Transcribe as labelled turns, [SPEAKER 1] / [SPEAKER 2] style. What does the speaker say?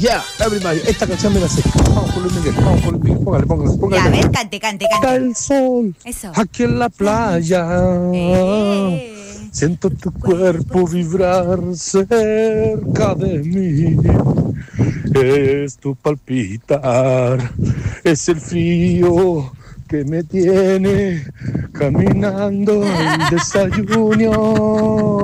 [SPEAKER 1] Yeah, everybody, esta canción me la sé. Vamos con Luis Miguel, póngale.
[SPEAKER 2] Ya, a ver, cante.
[SPEAKER 1] Está el sol,
[SPEAKER 2] Eso.
[SPEAKER 1] aquí en la playa. Siento tu cuerpo vibrar cerca de mí. Es tu palpitar, es el frío que me tiene caminando al desayuno.